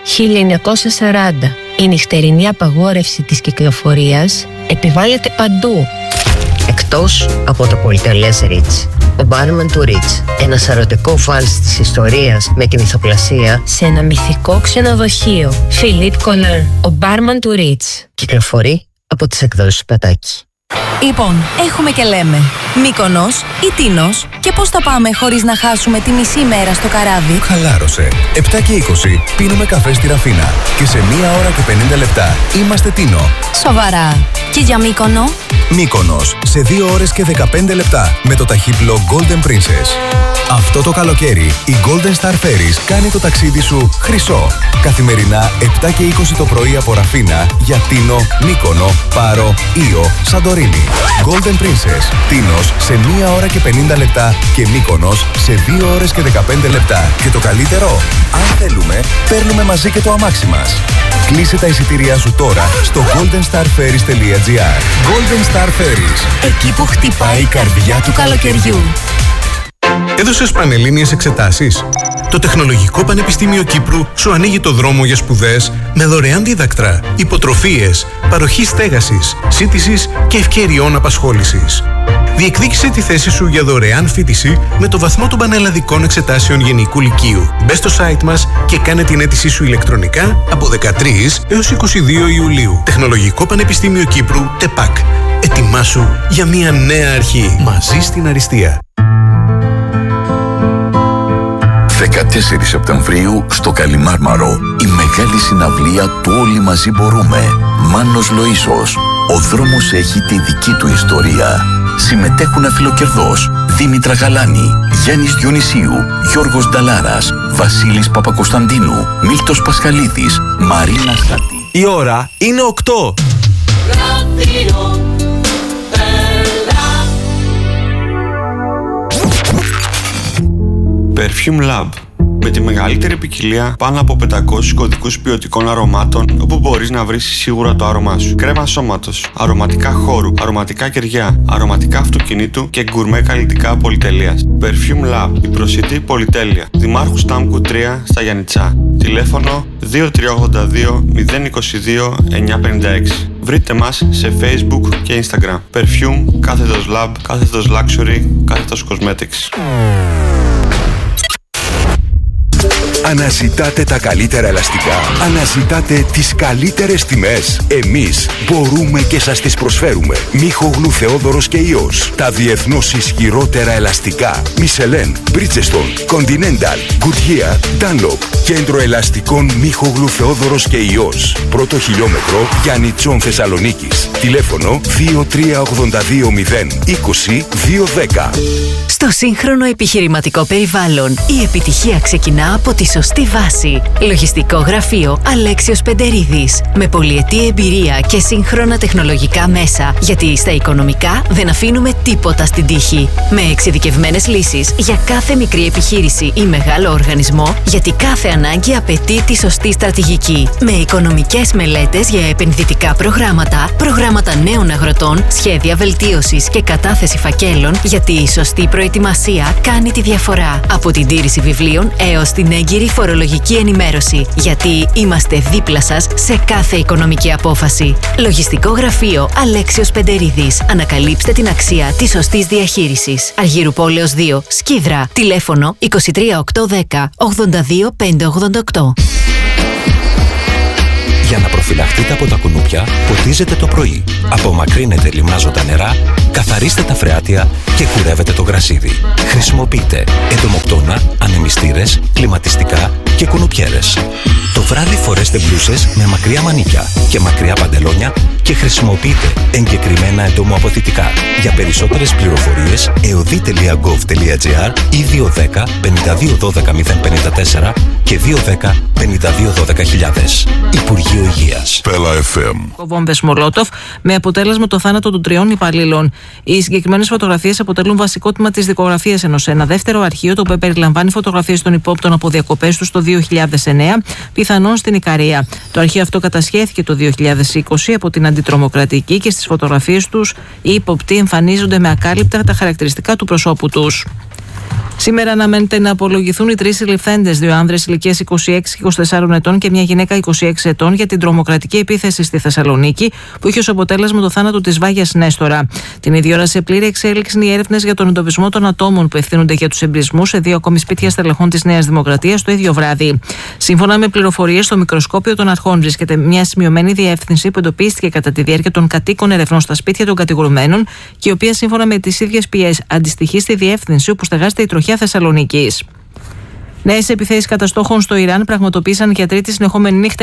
1940. Η νυχτερινή απαγόρευση της κυκλοφορίας επιβάλλεται παντού. Εκτός από το πολυτελές Ritz. Ο μπάρμαν του Ritz, ένα σαρωτικό φάλς της ιστορίας με την ηθοπλασία σε ένα μυθικό ξενοδοχείο. Φιλίπ Κολέρ, ο μπάρμαν του Ritz. Κυκλοφορεί από τις εκδόσεις Πατάκη. Λοιπόν, έχουμε και λέμε Μύκονος ή Τίνος και πώς θα πάμε χωρίς να χάσουμε τη μισή μέρα στο καράβι. Χαλάρωσε. 7 και 20 πίνουμε καφέ στη Ραφίνα και σε 1 ώρα και 50 λεπτά είμαστε Τίνο. Σοβαρά. Και για Μύκονο? Μύκονος σε 2 ώρες και 15 λεπτά με το ταχύπλο Golden Princess. Αυτό το καλοκαίρι η Golden Star Ferries κάνει το ταξίδι σου χρυσό. Καθημερινά 7 και 20 το πρωί από Ραφίνα για Τίνο, Μύκονο, Πάρο, Ήο, Σαντορίνη. Golden Princess. Τίνος σε 1 ώρα και 50 λεπτά και Μύκονος σε 2 ώρες και 15 λεπτά. Και το καλύτερο, αν θέλουμε, παίρνουμε μαζί και το αμάξι μας. Κλείσε τα εισιτήριά σου τώρα στο goldenstarferries.gr. Golden Star Ferries. Εκεί που χτυπάει η καρδιά του καλοκαιριού. Έδωσες πανελλήνιες εξετάσεις? Το Τεχνολογικό Πανεπιστήμιο Κύπρου σου ανοίγει το δρόμο για σπουδές με δωρεάν δίδακτρα, υποτροφίες, παροχή στέγασης, σύντησης και ευκαιριών απασχόλησης. Διεκδίκησε τη θέση σου για δωρεάν φοιτηση με το βαθμό των πανελλαδικών εξετάσεων Γενικού Λυκείου. Μπες στο site μας και κάνε την αίτησή σου ηλεκτρονικά από 13 έως 22 Ιουλίου. Τεχνολογικό Πανεπιστήμιο Κύπρου, ΤΕΠΑΚ. Ετοιμάσου για μια νέα αρχή. Μαζί στην αριστεία. 14 Σεπτεμβρίου στο Καλιμάρμαρο. Η μεγάλη συναυλία του Όλοι Μαζί Μπορούμε. Μάνος Λοΐσος. Ο δρόμος έχει τη δική του ιστορία. Συμμετέχουν αφιλοκερδός Δήμητρα Γαλάνη, Γιάννης Διονυσίου, Γιώργος Νταλάρας, Βασίλης Παπακοσταντίνου, Μίλτος Πασχαλίδης, Μαρίνα Σάτη. Η ώρα είναι 8. Perfume Lab. Με τη μεγαλύτερη ποικιλία πάνω από 500 κωδικούς ποιοτικών αρωμάτων, όπου μπορείς να βρεις σίγουρα το άρωμά σου. Κρέμα σώματος, αρωματικά χώρου, αρωματικά κεριά, αρωματικά αυτοκινήτου και γκουρμέ καλλιτικά πολυτελείας. Perfume Lab, η προσιτή πολυτέλεια. Δημάρχου Στάμκου 3 στα Γιαννιτσά. Τηλέφωνο 2382 022 956. Βρείτε μας σε Facebook και Instagram. Perfume, κάθετος Lab, κάθετος Luxury, κάθετος Cosmetics. Αναζητάτε τα καλύτερα ελαστικά. Αναζητάτε τις καλύτερες τιμές. Εμείς μπορούμε και σας τις προσφέρουμε. Μίχογλου Θεόδωρος και Υιός. Τα διεθνώς ισχυρότερα ελαστικά. Michelin, Bridgestone, Continental, Goodyear, Dunlop. Κέντρο ελαστικών Μίχογλου Θεόδωρος και Υιός. Πρώτο χιλιόμετρο Γιάννητσον Θεσσαλονίκης. Τηλέφωνο 23820 20 210. Στο σύγχρονο επιχειρηματικό περιβάλλον, η επιτυχία ξεκινά από τη σωστή βάση. Λογιστικό γραφείο Αλέξιος Πεντερίδης. Με πολυετή εμπειρία και σύγχρονα τεχνολογικά μέσα. Γιατί στα οικονομικά δεν αφήνουμε τίποτα στην τύχη. Με εξειδικευμένες λύσεις για κάθε μικρή επιχείρηση ή μεγάλο οργανισμό, γιατί κάθε ανάγκη απαιτεί τη σωστή στρατηγική. Με οικονομικές μελέτες για επενδυτικά προγράμματα, προγράμματα νέων αγροτών, σχέδια βελτίωσης και κατάθεση φακέλων, γιατί η σωστή προετοιμασία κάνει τη διαφορά. Από την τήρηση βιβλίων έως την έγκυρη φορολογική ενημέρωση. Γιατί είμαστε δίπλα σας σε κάθε οικονομική απόφαση. Λογιστικό γραφείο Αλέξιος Πεντερίδης. Ανακαλύψτε την αξία της σωστής διαχείρισης. Αργύρου Πόλεως 2, Σκίδρα. Τηλέφωνο 23810 82588. Για να προφυλαχτείτε από τα κουνούπια, ποτίζετε το πρωί. Απομακρύνετε λιμνάζοντα νερά, καθαρίστε τα φρεάτια και κουρεύετε το γρασίδι. Χρησιμοποιείτε εντομοκτώνα, ανεμιστήρες, κλιματιστικά και κουνουπιέρες. Το βράδυ φορέστε μπλούσες με μακριά μανίκια και μακριά παντελόνια και χρησιμοποιείτε εγκεκριμένα εντομοαποθητικά. Για περισσότερες πληροφορίες, eodi.gov.gr ή 210 52 12 054 και 210 52 12 χιλιάδες. Υπουργείο Υγείας. Πέλα FM. Βόμβες Μολότοφ με αποτέλεσμα το θάνατο των 3 υπαλλήλων. Οι συγκεκριμένες φωτογραφίες αποτελούν βασικό τμήμα της δικογραφίας, ενώ σε ένα δεύτερο αρχείο, το οποίο περιλαμβάνει φωτογραφίες των υπόπτων από διακοπές τους το 2009, πιθανόν στην Ικαρία. Το αρχείο αυτό κατασχέθηκε το 2020 από την Αντιτρομοκρατική και στις φωτογραφίες τους οι υπόπτοι εμφανίζονται με ακάλυπτα τα χαρακτηριστικά του προσώπου τους. Σήμερα αναμένεται να απολογηθούν οι 3 συλληφθέντες, 2 άνδρες ηλικίας 26 και 24 ετών και μια γυναίκα 26 ετών, για την τρομοκρατική επίθεση στη Θεσσαλονίκη, που είχε ως αποτέλεσμα το θάνατο της Βάγιας Νέστορα. Την ίδια ώρα, σε πλήρη εξέλιξη είναι οι έρευνες για τον εντοπισμό των ατόμων που ευθύνονται για τους εμπρισμούς σε 2 ακόμη σπίτια στελεχών της Νέας Δημοκρατίας το ίδιο βράδυ. Σύμφωνα με πληροφορίες, στο μικροσκόπιο των αρχών βρίσκεται μια σημειωμένη διεύθυνση που εντοπίστηκε κατά τη διάρκεια των κατοίκων ερευνών στα σπίτια των κατηγορουμένων και η οποία, σύμφωνα με τις ίδιες πιέσεις, αντιστοιχεί στη διεύθυνση όπου στεγάζεται η τροχιά Θεσσαλονίκης. Νέες επιθέσεις κατά στόχων στο Ιράν πραγματοποίησαν για τρίτη συνεχόμενη νύχτα οι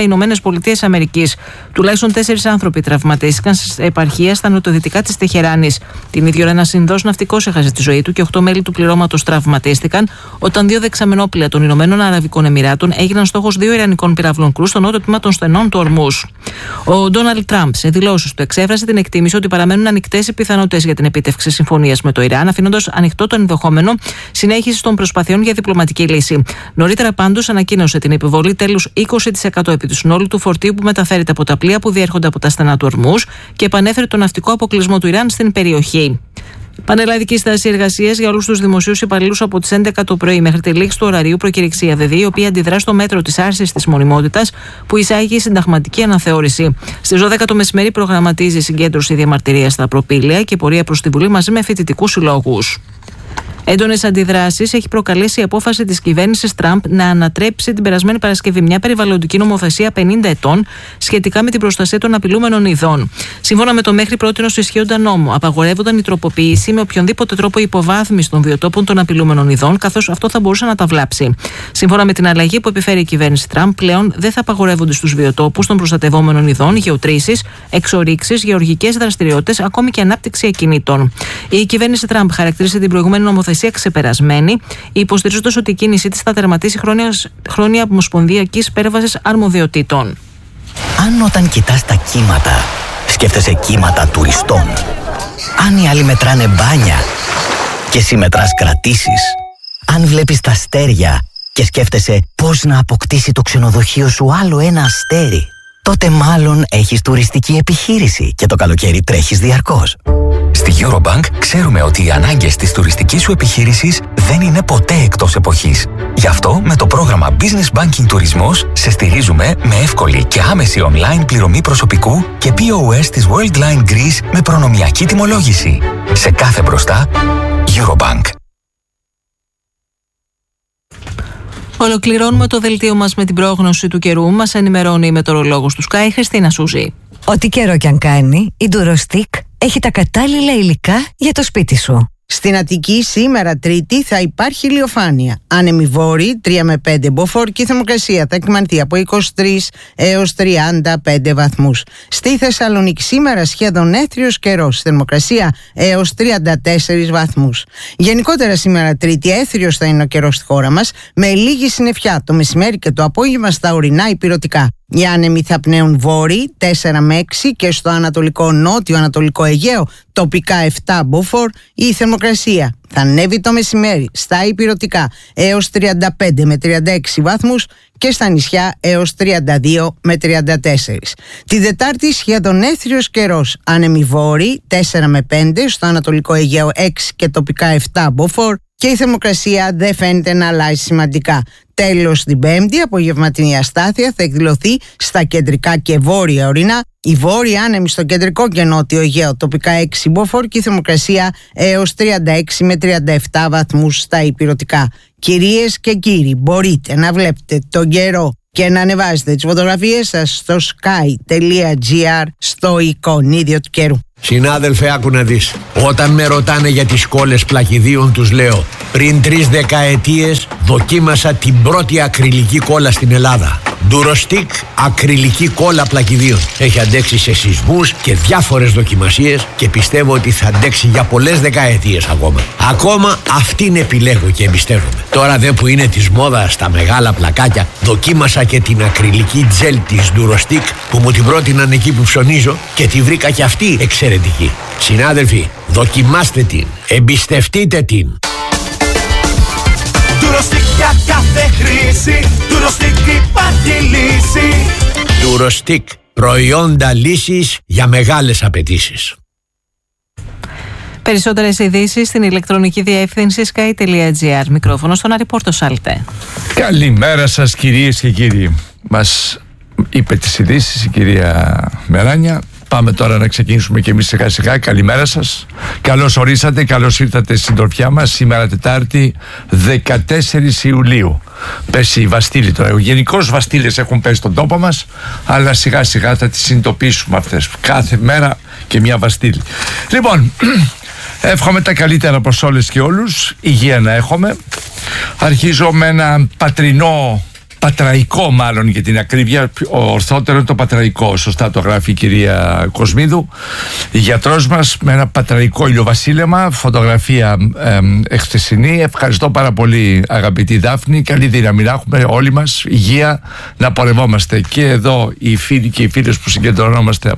ΗΠΑ. Τουλάχιστον 4 άνθρωποι τραυματίστηκαν σε επαρχία στα νοτιοδυτικά της Τεχεράνης. Την ίδια ώρα, ένας Ινδός ναυτικός έχασε τη ζωή του και 8 μέλη του πληρώματος τραυματίστηκαν όταν 2 δεξαμενόπλοια των Ηνωμένων Αραβικών Εμιράτων έγιναν στόχος 2 Ιρανικών πυραυλών κρούς στο νότιο τμήμα των στενών του Ορμούς. Ο Ντόναλντ Τραμπ, σε δηλώσεις του, εξέφρασε την εκτίμηση ότι παραμένουν ανοιχτές οι πιθανότητες για την επίτευξη συμφωνίας με το Ιράν, αφήνοντας ανοιχτό το ενδεχόμενο συνέχισης των προσπαθειών για διπλωματική λύση. Νωρίτερα, πάντως, ανακοίνωσε την επιβολή τέλους 20% επί του συνόλου του φορτίου που μεταφέρεται από τα πλοία που διέρχονται από τα στενά του Ορμούς και επανέφερε τον ναυτικό αποκλεισμό του Ιράν στην περιοχή. Πανελλαδική στάση εργασίας για όλους τους δημοσίους υπαλλήλους από τις 11 το πρωί μέχρι τη λήξη του ωραρίου προκηρυξία ΔΔ, η οποία αντιδρά στο μέτρο της άρσης της μονιμότητας που εισάγει η συνταγματική αναθεώρηση. Στις 12 το μεσημέρι προγραμματίζει συγκέντρωση διαμαρτυρίας στα προπήλαια και πορεία προς τη Βουλή μαζί με φοιτητικούς συλλόγους. Έντονες αντιδράσεις έχει προκαλέσει η απόφαση της κυβέρνησης Τραμπ να ανατρέψει την περασμένη Παρασκευή μια περιβαλλοντική νομοθεσία 50 ετών σχετικά με την προστασία των απειλούμενων ειδών. Σύμφωνα με το μέχρι πρότινος ισχύοντα νόμο, απαγορεύονταν η τροποποίηση με οποιονδήποτε τρόπο υποβάθμιση των βιοτόπων των απειλούμενων ειδών, καθώς αυτό θα μπορούσε να τα βλάψει. Σύμφωνα με την αλλαγή που επιφέρει η κυβέρνηση Τραμπ, πλέον δεν θα απαγορεύονται στους βιοτόπους των προστατευόμενων ειδών γεωτρήσεις, εξορίξεις, γεωργικές δραστηριότητες, ακόμη και ανάπτυξη ακινήτων. Η κυβέρνηση Τραμπ χαρακτήρισε την προηγούμενη νομοθεσία ξεπερασμένη, υποστηρίζοντας ότι η κίνησή της θα τερματίσει χρόνια ομοσπονδιακής υπέρβασης αρμοδιοτήτων. Αν όταν κοιτάς τα κύματα, σκέφτεσαι κύματα τουριστών, αν οι άλλοι μετράνε μπάνια και εσύ μετράς κρατήσεις, αν βλέπεις τα αστέρια και σκέφτεσαι πώς να αποκτήσει το ξενοδοχείο σου άλλο ένα αστέρι, τότε μάλλον έχεις τουριστική επιχείρηση και το καλοκαίρι τρέχεις διαρκώς. Στη Eurobank ξέρουμε ότι οι ανάγκες της τουριστικής σου επιχείρησης δεν είναι ποτέ εκτός εποχής. Γι' αυτό με το πρόγραμμα Business Banking Τουρισμός σε στηρίζουμε με εύκολη και άμεση online πληρωμή προσωπικού και POS της Worldline Greece με προνομιακή τιμολόγηση. Σε κάθε μπροστά, Eurobank. Ολοκληρώνουμε το δελτίο μας με την πρόγνωση του καιρού. Μας ενημερώνει η μετεωρολόγος του Sky, Χριστίνα Σούζη. Ό,τι καιρό κι αν κάνει, η Durostick έχει τα κατάλληλα υλικά για το σπίτι σου. Στην Αττική σήμερα Τρίτη θα υπάρχει ηλιοφάνεια. Άνεμοι βόρειοι 3 με 5 μποφόρ και η θερμοκρασία θα εκκυμανθεί από 23 έως 35 βαθμούς. Στη Θεσσαλονίκη σήμερα σχεδόν έθριος καιρός, θερμοκρασία έως 34 βαθμούς. Γενικότερα σήμερα Τρίτη έθριος θα είναι ο καιρός στη χώρα μας, με λίγη συννεφιά το μεσημέρι και το απόγευμα στα ορεινά ηπειρωτικά. Οι άνεμοι θα πνέουν βόρειοι 4 με 6 και στο ανατολικό νότιο-ανατολικό Αιγαίο τοπικά 7 μποφόρ. Η θερμοκρασία θα ανέβει το μεσημέρι στα ηπειρωτικά έως 35 με 36 βαθμούς και στα νησιά έως 32 με 34. Τη Δετάρτη σχεδόν έθριος καιρός, άνεμοι βόρειοι 4 με 5, στο ανατολικό Αιγαίο 6 και τοπικά 7 μποφόρ και η θερμοκρασία δεν φαίνεται να αλλάζει σημαντικά. Τέλος, την Πέμπτη, απογευματινή αστάθεια θα εκδηλωθεί στα κεντρικά και βόρεια ορεινά. Οι βόρειοι άνεμοι στο κεντρικό και νότιο Αιγαίο τοπικά 6 μποφόρ και η θερμοκρασία έως 36 με 37 βαθμούς στα ηπειρωτικά. Κυρίες και κύριοι, μπορείτε να βλέπετε τον καιρό και να ανεβάσετε τις φωτογραφίες σας στο sky.gr στο εικονίδιο του καιρού. Συνάδελφε, άκου να δεις. Όταν με ρωτάνε για τις κόλλες πλακιδίων, τους λέω: πριν 3 δεκαετίες δοκίμασα την πρώτη ακριλική κόλλα στην Ελλάδα. Durostic ακριλική κόλλα πλακιδίων. Έχει αντέξει σε σεισμούς και διάφορες δοκιμασίες και πιστεύω ότι θα αντέξει για πολλές δεκαετίες ακόμα. Ακόμα αυτήν επιλέγω και εμπιστεύομαι. Τώρα δε που είναι της μόδας τα μεγάλα πλακάκια, δοκίμασα και την ακριλική τζέλ της Durostic που μου την πρότειναν εκεί που ψωνίζω και τη βρήκα και αυτή εξαιρετική. Συνάδελφοι, δοκιμάστε την, εμπιστευτείτε την. Durostic για κάθε χρήση, Durostic υπάρχει λύση. Durostic, προϊόντα λύσης για μεγάλες απαιτήσεις. Περισσότερες ειδήσεις στην ηλεκτρονική διεύθυνση sky.gr. Μικρόφωνο στον Άρη Πόρτο Σάλτε. Καλημέρα σας κυρίες και κύριοι. Μας είπε τις ειδήσεις η κυρία Μεράνια. Πάμε τώρα να ξεκινήσουμε και εμείς σιγά σιγά. Καλημέρα σας. Καλώς ορίσατε, καλώς ήρθατε στην συντροφιά μας. Σήμερα Τετάρτη 14 Ιουλίου. Πέσει η Βαστήλη τώρα. Γενικώς Βαστήλες έχουν πέσει στον τόπο μας, αλλά σιγά σιγά θα τις συνειδητοποιήσουμε αυτές. Κάθε μέρα και μια Βαστήλη. Λοιπόν, εύχομαι τα καλύτερα προς όλες και όλους. Υγεία να έχουμε. Αρχίζω με ένα πατραϊκό μάλλον για την ακρίβεια, ορθότερο είναι το πατραϊκό, σωστά το γράφει η κυρία Κοσμίδου, η γιατρός μας, με ένα πατραϊκό ηλιοβασίλεμα, φωτογραφία εχθεσινή. Ευχαριστώ πάρα πολύ αγαπητή Δάφνη, καλή δύναμη να έχουμε όλοι μας, υγεία, να πορευόμαστε και εδώ οι φίλοι και οι φίλες που συγκεντρωνόμαστε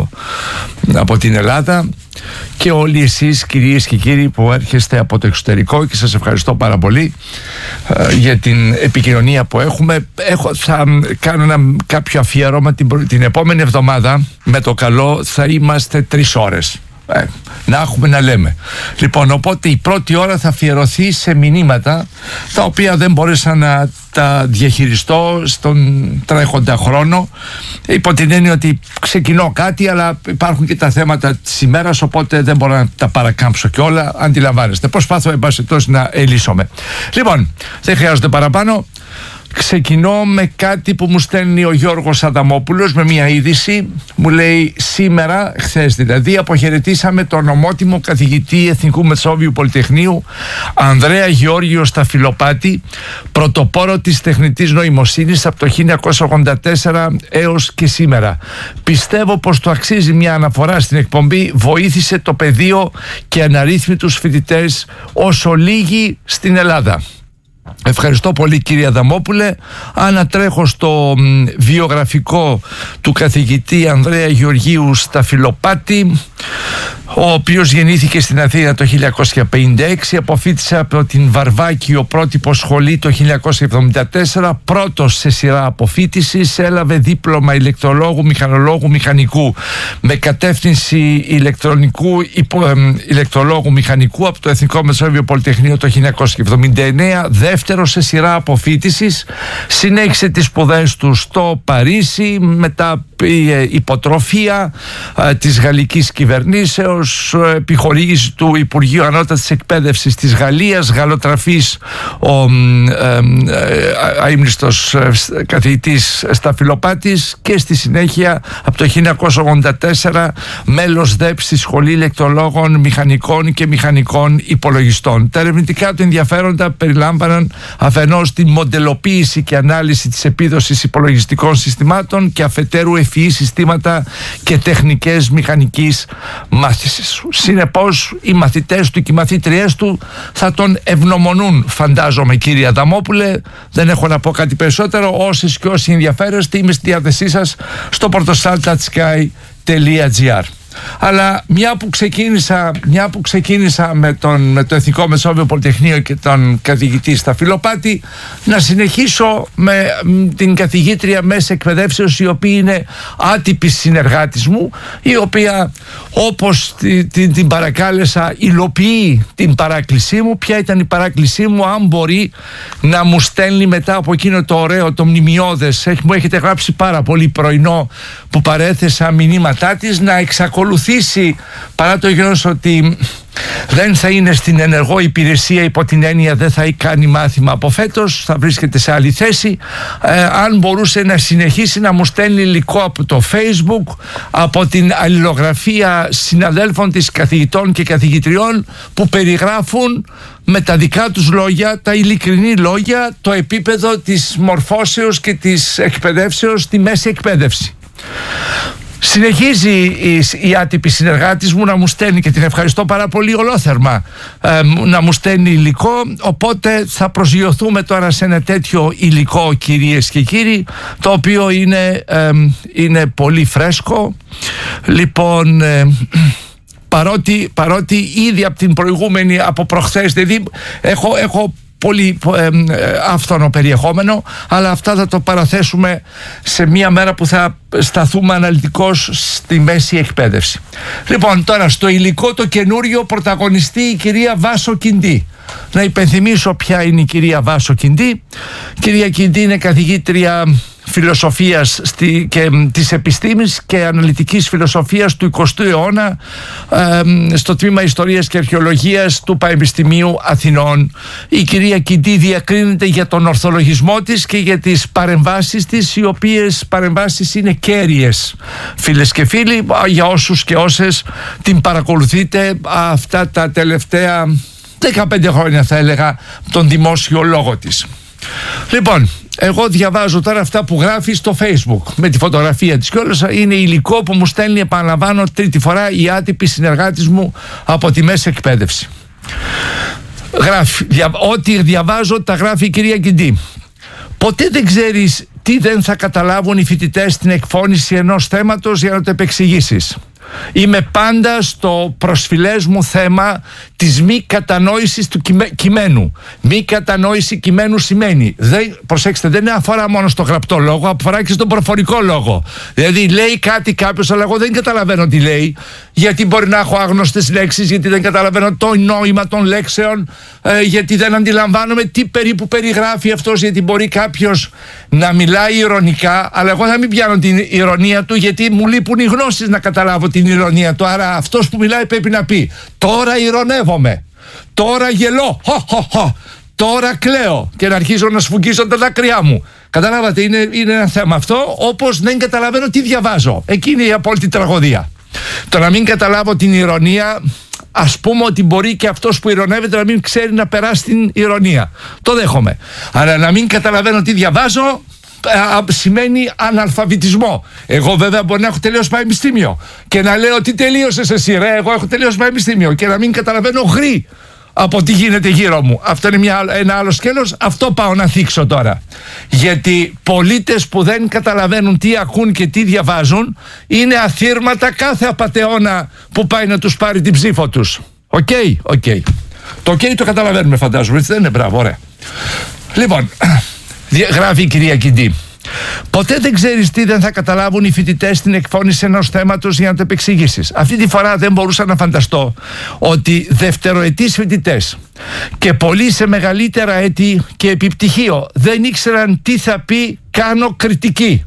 από την Ελλάδα και όλοι εσείς κυρίες και κύριοι που έρχεστε από το εξωτερικό, και σας ευχαριστώ πάρα πολύ για την επικοινωνία που έχουμε. Θα κάνω κάποιο αφιέρωμα την επόμενη εβδομάδα, με το καλό θα είμαστε 3 ώρες. Να έχουμε να λέμε. Λοιπόν, οπότε η πρώτη ώρα θα αφιερωθεί σε μηνύματα τα οποία δεν μπόρεσα να τα διαχειριστώ στον τρέχοντα χρόνο, υπό την έννοια ότι ξεκινώ κάτι, αλλά υπάρχουν και τα θέματα της ημέρας, οπότε δεν μπορώ να τα παρακάμψω και όλα, αντιλαμβάνεστε. Προσπάθω εν πάση περιπτώσει να ελύσομαι. Λοιπόν, δεν χρειάζεται παραπάνω. Ξεκινώ με κάτι που μου στέλνει ο Γιώργος Αδαμόπουλος, με μια είδηση. Μου λέει: σήμερα, χθες δηλαδή, αποχαιρετήσαμε τον ομότιμο καθηγητή Εθνικού Μεσόβιου Πολυτεχνείου Ανδρέα Γεώργιο Σταφυλοπάτη, πρωτοπόρο της τεχνητής νοημοσύνης από το 1984 έως και σήμερα. Πιστεύω πως το αξίζει μια αναφορά στην εκπομπή. Βοήθησε το πεδίο και αναρρύθμιτους φοιτητές όσο λίγοι στην Ελλάδα. Ευχαριστώ πολύ κύριε Αδαμόπουλε. Ανατρέχω στο βιογραφικό του καθηγητή Ανδρέα Γεωργίου Σταφυλοπάτη, ο οποίος γεννήθηκε στην Αθήνα το 1956, αποφοίτησε από την Βαρβάκιο πρότυπο σχολή το 1974, πρώτος σε σειρά αποφοίτησης, έλαβε δίπλωμα ηλεκτρολόγου, μηχανολόγου, μηχανικού με κατεύθυνση ηλεκτρολόγου μηχανικού από το Εθνικό Μεσόβιο Πολυτεχνείο το 1979, δεύτερος σε σειρά αποφοίτησης, συνέχισε τις σπουδές του στο Παρίσι, μετά υποτροφία της γαλλικής κυβερνήσεως, επιχορήγηση του Υπουργείου Ανώτατης Εκπαίδευσης της Γαλλίας, γαλλοτραφής ο αείμνηστος καθηγητής Σταφυλοπάτης, και στη συνέχεια από το 1984 μέλος ΔΕΠ στη Σχολή Ηλεκτρολόγων Μηχανικών και Μηχανικών Υπολογιστών. Τα ερευνητικά του ενδιαφέροντα περιλάμβαναν αφενός τη μοντελοποίηση και ανάλυση της επίδοσης υπολογιστικών συστημάτων και αφετέρου ευφυή συστήματα και τεχνικές μηχανικής μάθησης. Συνεπώς οι μαθητές του και οι μαθήτριές του θα τον ευγνωμονούν, φαντάζομαι κύριε Αδαμόπουλε. Δεν έχω να πω κάτι περισσότερο. Όσες και όσοι ενδιαφέρεστε, είμαι στη διάθεσή σας στο portosaltatsky.gr. Αλλά μια που ξεκίνησα με το Εθνικό Μεσόβιο Πολυτεχνείο και τον καθηγητή Σταφυλοπάτη, να συνεχίσω με την καθηγήτρια Μέση Εκπαιδεύσεως, η οποία είναι άτυπη συνεργάτης μου, η οποία, όπως την παρακάλεσα, υλοποιεί την παράκλησή μου. Ποια ήταν η παράκλησή μου? Αν μπορεί να μου στέλνει μετά από εκείνο το ωραίο, το μνημειώδες, μου έχετε γράψει πάρα πολύ πρωινό που παρέθεσα μηνύματά της, να εξακολουθεί ακολουθήσει, παρά το γεγονός ότι δεν θα είναι στην ενεργό υπηρεσία, υπό την έννοια δεν θα κάνει μάθημα από φέτος, θα βρίσκεται σε άλλη θέση, αν μπορούσε να συνεχίσει να μου στέλνει υλικό από το Facebook, από την αλληλογραφία συναδέλφων της, καθηγητών και καθηγητριών, που περιγράφουν με τα δικά τους λόγια, τα ειλικρινή λόγια, το επίπεδο της μορφώσεως και της εκπαιδεύσεως στη μέση εκπαίδευση. Συνεχίζει η άτυπη συνεργάτης μου να μου στέλνει, και την ευχαριστώ πάρα πολύ ολόθερμα, να μου στέλνει υλικό, οπότε θα προσγειωθούμε τώρα σε ένα τέτοιο υλικό, κυρίες και κύριοι, το οποίο είναι πολύ φρέσκο. Λοιπόν, παρότι ήδη από την προηγούμενη, από προχθές, δηλαδή έχω πολύ άφθονο περιεχόμενο, αλλά αυτά θα το παραθέσουμε σε μια μέρα που θα σταθούμε αναλυτικώς στη μέση εκπαίδευση. Λοιπόν, τώρα στο υλικό το καινούριο πρωταγωνιστεί η κυρία Βάσο Κιντή. Να υπενθυμίσω ποια είναι η κυρία Βάσο Κιντή. Η κυρία Κιντή είναι καθηγήτρια φιλοσοφίας και της επιστήμης και αναλυτικής φιλοσοφίας του 20ου αιώνα στο τμήμα Ιστορίας και Αρχαιολογίας του Πανεπιστημίου Αθηνών. Η κυρία Κιντή διακρίνεται για τον ορθολογισμό της και για τις παρεμβάσεις της, οι οποίες παρεμβάσεις είναι κέρυες, φίλες και φίλοι, για όσους και όσες την παρακολουθείτε αυτά τα τελευταία 15 χρόνια, θα έλεγα, τον δημόσιο λόγο της. Λοιπόν, εγώ διαβάζω τώρα αυτά που γράφει στο Facebook με τη φωτογραφία της, και όλες είναι υλικό που μου στέλνει, επαναλαμβάνω, τρίτη φορά, η άτυπη συνεργάτης μου από τη μέση εκπαίδευση. Γράφει, ό,τι διαβάζω τα γράφει η κυρία Κιντή. Ποτέ δεν ξέρεις τι δεν θα καταλάβουν οι φοιτητές στην εκφώνηση ενός θέματος για να το επεξηγήσεις. Είμαι πάντα στο προσφυλές μου θέμα της μη κατανόησης του κειμένου. Μη κατανόηση κειμένου σημαίνει, προσέξτε, δεν αφορά μόνο στο γραπτό λόγο, αφορά και στον προφορικό λόγο. Δηλαδή λέει κάτι κάποιος, αλλά εγώ δεν καταλαβαίνω τι λέει, γιατί μπορεί να έχω άγνωστες λέξεις, γιατί δεν καταλαβαίνω το νόημα των λέξεων, γιατί δεν αντιλαμβάνομαι τι περίπου περιγράφει αυτός, γιατί μπορεί κάποιος να μιλάει ηρωνικά, αλλά εγώ να μην πιάνω την ηρωνία του, γιατί μου λείπουν οι γνώσεις να καταλάβω την ηρωνία του. Άρα αυτός που μιλάει πρέπει να πει: τώρα ηρωνεύομαι, τώρα γελώ, τώρα κλαίω, και να αρχίζω να σφουγγίζω τα δάκρυά μου. Καταλάβατε, είναι ένα θέμα αυτό. Όπως δεν καταλαβαίνω τι διαβάζω. Εκείνη η απόλυτη τραγωδία. Το να μην καταλάβω την ηρωνία, ας πούμε ότι μπορεί και αυτός που ηρωνεύεται να μην ξέρει να περάσει την ηρωνία. Το δέχομαι. Αλλά να μην καταλαβαίνω τι διαβάζω σημαίνει αναλφαβητισμό. Εγώ βέβαια μπορεί να έχω τελειώσει πανεπιστήμιο και να λέω: τι τελείωσες εσύ, ρε? Εγώ έχω τελειώσει πανεπιστήμιο, και να μην καταλαβαίνω γρή από τι γίνεται γύρω μου. Αυτό είναι ένα άλλο σκέλος. Αυτό πάω να θίξω τώρα. Γιατί πολίτες που δεν καταλαβαίνουν τι ακούν και τι διαβάζουν είναι αθήρματα κάθε απατεώνα που πάει να τους πάρει την ψήφο τους. Οκ. Το οκ το καταλαβαίνουμε, φαντάζομαι, έτσι δεν είναι? Μπράβο, ωραία. Λοιπόν, γράφει η κυρία Κιντή. Ποτέ δεν ξέρεις τι δεν θα καταλάβουν οι φοιτητές στην εκφώνηση ενός θέματος για να το επεξηγήσεις. Αυτή τη φορά δεν μπορούσα να φανταστώ ότι δευτεροετής φοιτητές και πολλοί σε μεγαλύτερα έτη και επιπτυχίο δεν ήξεραν τι θα πει κάνω κριτική.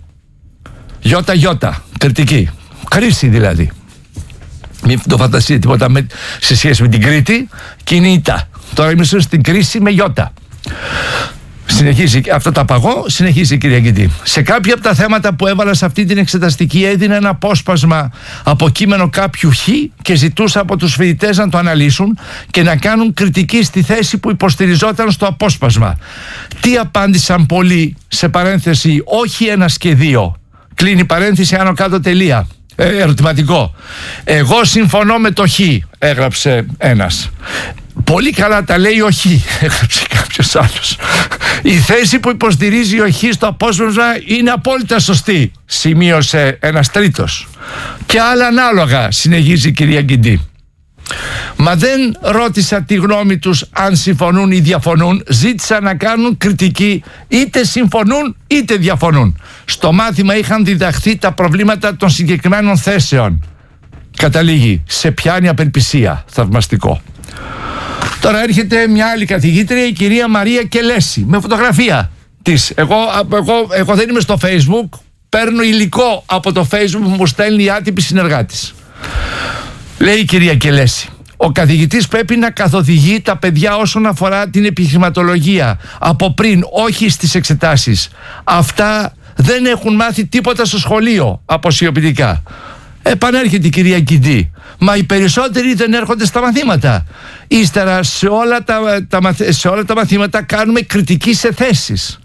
Γιώτα, κριτική. Κρίση δηλαδή. Μην το φανταστείτε τίποτα σε σχέση με την Κρήτη, και είναι η ΤΑ. Τώρα είμαστε στην κρίση με γιώτα. Συνεχίζει, αυτό το απαγώ, συνεχίζει η κυρία Κιντή. Σε κάποια από τα θέματα που έβαλα σε αυτή την εξεταστική έδινα ένα απόσπασμα από κείμενο κάποιου χ και ζητούσα από τους φοιτητές να το αναλύσουν και να κάνουν κριτική στη θέση που υποστηριζόταν στο απόσπασμα. Τι απάντησαν πολλοί, σε παρένθεση όχι 1 και 2, κλείνει παρένθεση άνω κάτω τελεία. Ερωτηματικό. Εγώ συμφωνώ με το χ, έγραψε ένας. Πολύ καλά τα λέει ο χ, έγραψε κάποιος άλλος. Η θέση που υποστηρίζει ο χ στο απόσπασμα είναι απόλυτα σωστή, σημείωσε ένας τρίτος. Και άλλα ανάλογα, συνεχίζει η κυρία Κιντή. Μα δεν ρώτησα τη γνώμη τους αν συμφωνούν ή διαφωνούν. Ζήτησα να κάνουν κριτική, είτε συμφωνούν είτε διαφωνούν. Στο μάθημα είχαν διδαχθεί τα προβλήματα των συγκεκριμένων θέσεων. Καταλήγει, σε πιάνει απελπισία. Θαυμαστικό. Τώρα έρχεται μια άλλη καθηγήτρια, η κυρία Μαρία Κελέση, με φωτογραφία της. Εγώ δεν είμαι στο Facebook, παίρνω υλικό από το Facebook που μου στέλνει η άτυπη συνεργάτης. Λέει η κυρία Κελέση, ο καθηγητής πρέπει να καθοδηγεί τα παιδιά όσον αφορά την επιχειρηματολογία από πριν, όχι στις εξετάσεις. Αυτά δεν έχουν μάθει τίποτα στο σχολείο, αποσιοποιητικά. Επανέρχεται η κυρία Κιντή. Μα οι περισσότεροι δεν έρχονται στα μαθήματα. Ύστερα σε όλα τα μαθήματα κάνουμε κριτική σε θέσεις.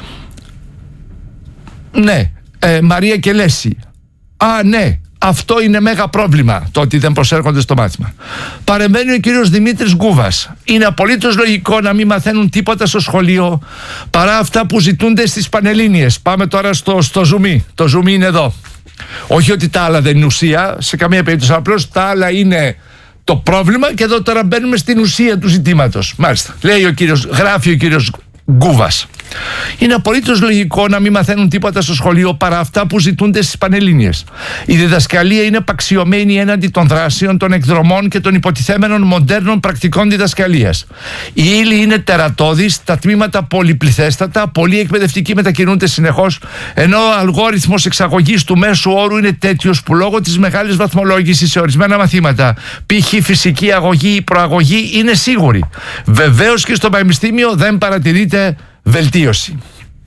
Ναι, Μαρία Κελέση. Ναι, αυτό είναι μέγα πρόβλημα, το ότι δεν προσέρχονται στο μάθημα. Παρεμβαίνει ο κύριος Δημήτρης Γκούβας. Είναι απολύτως λογικό να μην μαθαίνουν τίποτα στο σχολείο παρά αυτά που ζητούνται στις Πανελλήνιες. Πάμε τώρα στο ζουμί. Το ζουμί είναι εδώ. Όχι ότι τα άλλα δεν είναι ουσία, σε καμία περίπτωση. Απλώς τα άλλα είναι το πρόβλημα και εδώ τώρα μπαίνουμε στην ουσία του ζητήματος. Μάλιστα. Γράφει ο κύριος Γκούβας. Είναι απολύτως λογικό να μην μαθαίνουν τίποτα στο σχολείο παρά αυτά που ζητούνται στις Πανελλήνιες. Η διδασκαλία είναι παξιωμένη έναντι των δράσεων, των εκδρομών και των υποτιθέμενων μοντέρνων πρακτικών διδασκαλίας. Η ύλη είναι τερατώδης, τα τμήματα πολυπληθέστατα, πολλοί εκπαιδευτικοί μετακινούνται συνεχώς, ενώ ο αλγόριθμος εξαγωγής του μέσου όρου είναι τέτοιος που λόγω της μεγάλης βαθμολόγησης σε ορισμένα μαθήματα, π.χ. φυσική αγωγή ή προαγωγή, είναι σίγουρη. Βεβαίως και στο πανεπιστήμιο δεν παρατηρείται βελτίωση.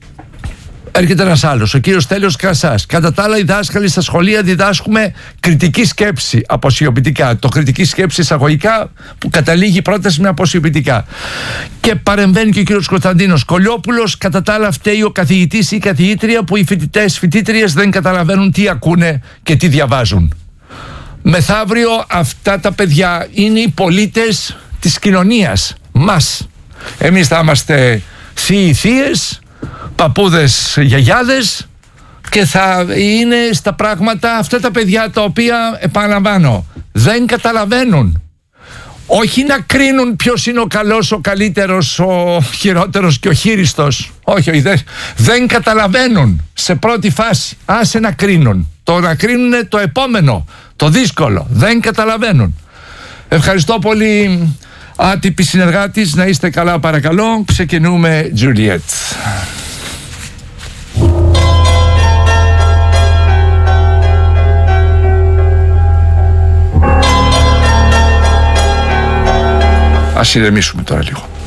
Έρχεται ένας άλλος, ο κύριος Τέλειος Κρασάς. Κατά τα άλλα, οι δάσκαλοι στα σχολεία διδάσκουμε κριτική σκέψη αποσιοποιητικά. Το κριτική σκέψη εισαγωγικά που καταλήγει η πρόταση με αποσιοποιητικά. Και παρεμβαίνει και ο κύριος Κωνσταντίνος Κολιόπουλος. Κατά τα άλλα, φταίει ο καθηγητής ή η καθηγήτρια που οι φοιτήτριες δεν καταλαβαίνουν τι ακούνε και τι διαβάζουν. Μεθαύριο αυτά τα παιδιά είναι οι πολίτες της κοινωνίας μας. Εμείς θα είμαστε θείοι, θείες, παππούδες, γιαγιάδες και θα είναι στα πράγματα αυτά τα παιδιά τα οποία, επαναλαμβάνω, δεν καταλαβαίνουν. Όχι να κρίνουν ποιος είναι ο καλός, ο καλύτερος, ο χειρότερος και ο χείριστος. Όχι, δεν καταλαβαίνουν σε πρώτη φάση. Άσε να κρίνουν. Το να κρίνουν είναι το επόμενο, το δύσκολο. Δεν καταλαβαίνουν. Ευχαριστώ πολύ, άτυπη συνεργάτης, να είστε καλά παρακαλώ. Ξεκινούμε Juliet. Ας ηρεμήσουμε τώρα λίγο.